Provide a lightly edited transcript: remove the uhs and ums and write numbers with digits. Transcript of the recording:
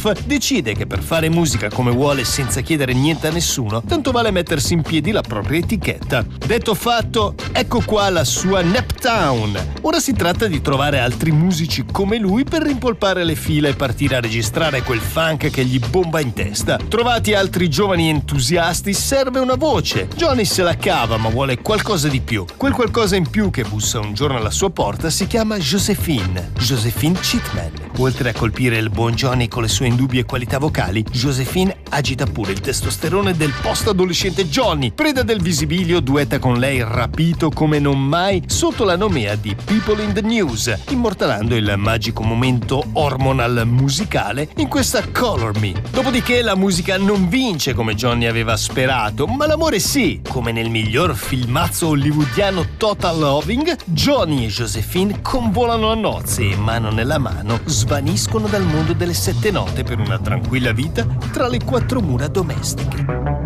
Ralph decide che per fare musica come vuole senza chiedere niente a nessuno, tanto vale mettersi in piedi la propria etichetta. Detto fatto, ecco qua la sua Neptown. Ora si tratta di trovare altri musici come lui per rimpolpare le fila e partire a registrare quel funk che gli bomba in testa. Trovati altri giovani entusiasti, serve una voce. Johnny se la cava, ma vuole qualcosa di più. Quel qualcosa in più che bussa un giorno alla sua porta si chiama Josephine Chitman. Oltre a colpire il buon Johnny con le sue indubbie qualità vocali, Josephine agita pure il testosterone del post-adolescente Johnny. Preda del visibilio, duetta con lei rapito come non mai sotto la nomea di People in the News, immortalando il magico momento hormonal musicale in questa Color Me. Dopodiché la musica non vince come Johnny aveva sperato, ma l'amore sì. Come nel miglior filmazzo hollywoodiano Total Loving, Johnny e Josephine convolano a nozze e mano nella mano svaniscono dal mondo delle sette note per una tranquilla vita tra le quattro mura domestiche.